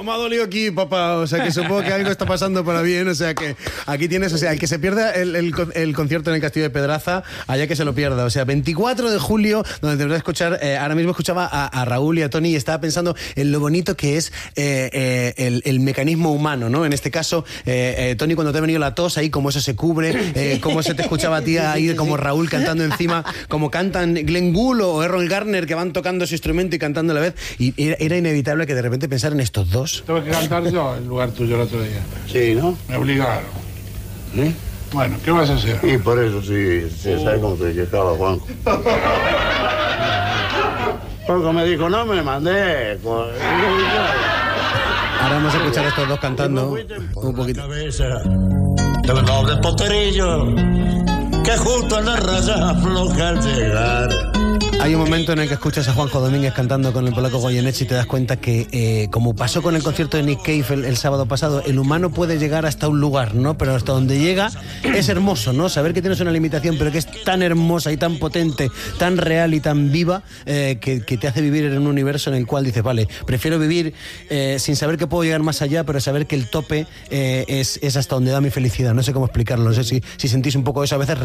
me ha dolido aquí, papá. O sea, que supongo que algo está pasando para bien. O sea, que aquí tienes, o sea, el que se pierda el concierto en el Castillo de Pedraza, allá que se lo pierda. O sea, 24 de julio, donde tendrás que escuchar, ahora mismo escuchaba a Raúl y a Tony y estaba pensando en lo bonito que es el mecanismo humano, ¿no? En este caso, Tony, cuando te ha venido la tos, ahí cómo eso se cubre, cómo se te escuchaba a ti ahí, como Raúl cantando encima, como cantan Glenn Gould o Errol Garner, que van tocando su instrumento y cantando a la vez, y era inevitable que de repente pensar en estos dos. Tengo que cantar yo en lugar tuyo el otro día. Sí, ¿no? Me obligaron. ¿Sí? Bueno, ¿qué vas a hacer? Y por eso sí, ¿sabes cómo te quejaba, Juanjo? Juanjo me dijo, no me mandé. Ahora vamos a escuchar a estos dos cantando un poquito. Cabeza de un noble poterillo que justo en la raya afloja al llegar. Hay un momento en el que escuchas a Juanjo Domínguez cantando con el polaco Goyeneche y te das cuenta que, como pasó con el concierto de Nick Cave el sábado pasado, el humano puede llegar hasta un lugar, ¿no? Pero hasta donde llega es hermoso, ¿no? Saber que tienes una limitación, pero que es tan hermosa y tan potente, tan real y tan viva, que te hace vivir en un universo en el cual dices, vale, prefiero vivir sin saber que puedo llegar más allá, pero saber que el tope es hasta donde da mi felicidad. No sé cómo explicarlo, no sé si sentís un poco eso a veces.